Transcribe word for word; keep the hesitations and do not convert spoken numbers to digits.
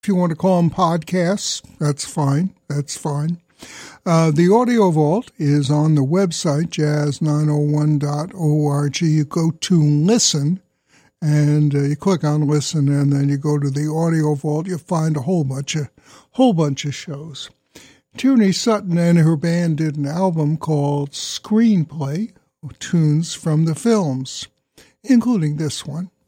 If you want to call them podcasts, that's fine. That's fine. Uh, the Audio Vault is on the website, jazz nine oh one dot org. You go to listen, and uh, you click on listen, and then you go to the Audio Vault. You'll find a whole bunch of whole bunch of shows. Tierney Sutton and her band did an album called Screenplay, tunes from the films, including this one.